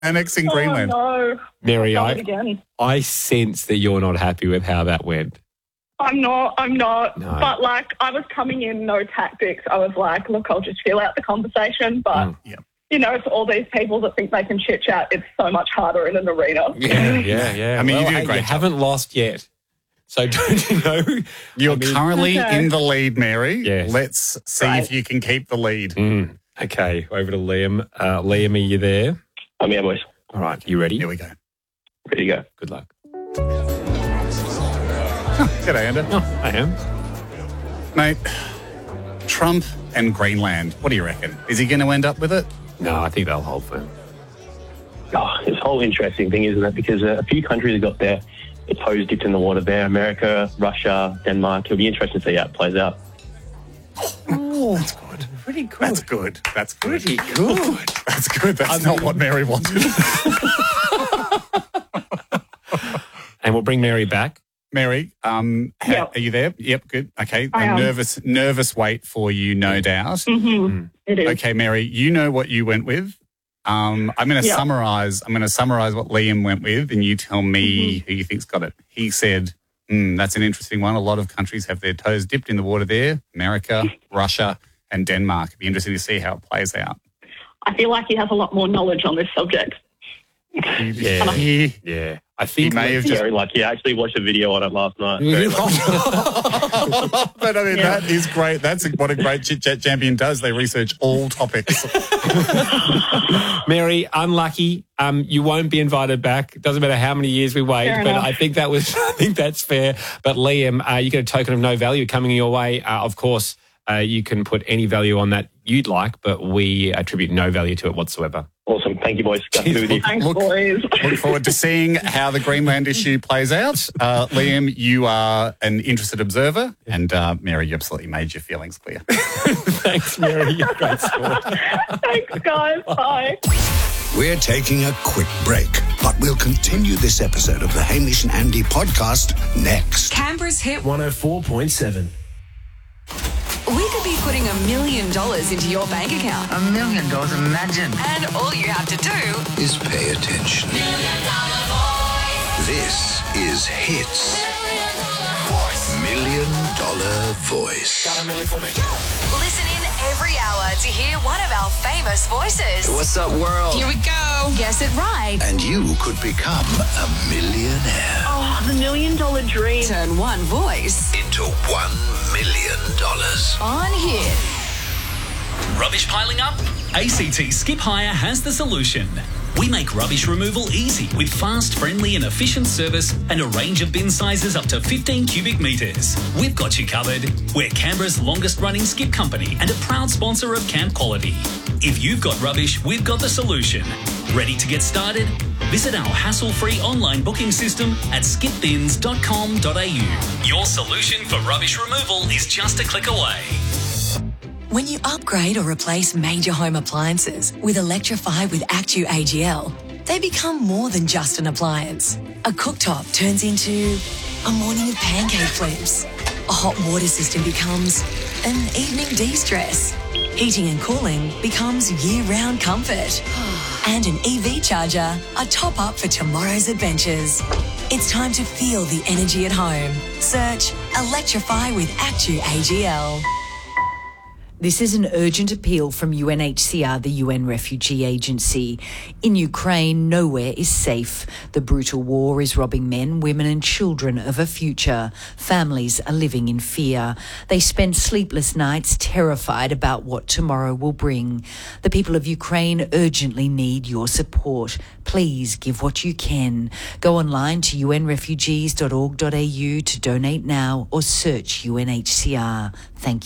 annexing Greenland. Oh, no. Mary, I'll go again. I sense that you're not happy with how that went. I'm not. No. But, I was coming in no tactics. I was like, look, I'll just feel out the conversation. But, to all these people that think they can chit-chat, it's so much harder in an arena. Yeah. I mean, you did a you great job. haven't lost yet. So don't you know? You're currently in the lead, Mary. Yes. Let's see if you can keep the lead. Okay, over to Liam. Liam, are you there? I'm here, boys. All right, you ready? Here we go. Ready to go. Good luck. G'day, Ander. I am. Mate, Trump and Greenland, what do you reckon? Is he going to end up with it? No, I think they'll hold firm. This whole interesting thing, isn't it? Because a few countries have got their toes dipped in the water there. America, Russia, Denmark. It'll be interesting to see how it plays out. Oh, that's good. Pretty good. That's good. That's good. Pretty good. That's good. That's not what Mary wanted. And we'll bring Mary back. Mary, are you there? Yep, good. Okay, a nervous wait for you, no doubt. It is. Okay, Mary, you know what you went with. I'm going to summarise. I'm going to summarise what Liam went with, and you tell me who you think's got it. He said, "That's an interesting one. A lot of countries have their toes dipped in the water there. America, Russia, and Denmark. It'd be interesting to see how it plays out." I feel like he has a lot more knowledge on this subject. Yeah. I think he may have just... Very lucky. I actually watched a video on it last night. But I mean, that is great. That's what a great Chit Chat champion does. They research all topics. Mary, unlucky. You won't be invited back. It doesn't matter how many years we wait. Fair but enough. I think that's fair. But Liam, you get a token of no value coming your way. Of course, you can put any value on that you'd like, but we attribute no value to it whatsoever. Awesome. Thank you, boys. Got to be with you. Thanks, boys. Look forward to seeing how the Greenland issue plays out. Liam, you are an interested observer, and Mary, you absolutely made your feelings clear. Thanks, Mary. You're a great sport. Thanks, guys. Bye. We're taking a quick break, but we'll continue this episode of the Hamish and Andy podcast next. Canberra's Hit 104.7. We could be putting $1 million into your bank account. $1 million, imagine. And all you have to do Is pay attention. This is Hits. $1 million voice. listen in every hour to hear one of our famous voices. What's up, world? Here we go. Guess it right. And you could become a millionaire. Oh, the $1 million dream. Turn one voice Into $1 million. on Hit. Rubbish piling up? ACT Skip Hire has the solution. We make rubbish removal easy with fast, friendly and efficient service and a range of bin sizes up to 15 cubic metres. We've got you covered. We're Canberra's longest running skip company and a proud sponsor of Camp Quality. If you've got rubbish, we've got the solution. Ready to get started? Visit our hassle-free online booking system at skipbins.com.au. Your solution for rubbish removal is just a click away. When you upgrade or replace major home appliances with Electrify with Actu AGL, they become more than just an appliance. A cooktop turns into a morning of pancake flips. A hot water system becomes an evening de-stress. Heating and cooling becomes year-round comfort. And an EV charger, a top-up for tomorrow's adventures. It's time to feel the energy at home. Search Electrify with Actu AGL. This is an urgent appeal from UNHCR, the UN Refugee Agency. In Ukraine, nowhere is safe. The brutal war is robbing men, women and children of a future. Families are living in fear. They spend sleepless nights terrified about what tomorrow will bring. The people of Ukraine urgently need your support. Please give what you can. Go online to unrefugees.org.au to donate now or search UNHCR. Thank you.